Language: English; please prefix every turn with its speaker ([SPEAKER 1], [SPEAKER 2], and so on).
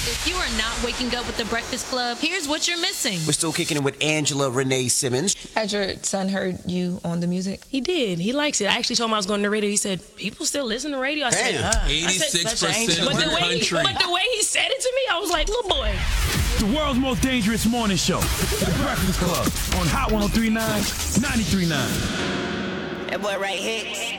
[SPEAKER 1] If you are not waking up with the Breakfast Club, here's what you're missing.
[SPEAKER 2] We're still kicking it with Angela Renee Simmons.
[SPEAKER 3] Has your son heard you on the music?
[SPEAKER 4] He did. He likes it. I actually told him I was going to the radio. He said, people still listen to radio? I said,
[SPEAKER 5] 86% of the country.
[SPEAKER 4] But the way he said it to me, I was like, little boy.
[SPEAKER 6] The world's most dangerous morning show. The Breakfast Club on Hot 103.9, 93.9.
[SPEAKER 7] That boy right here.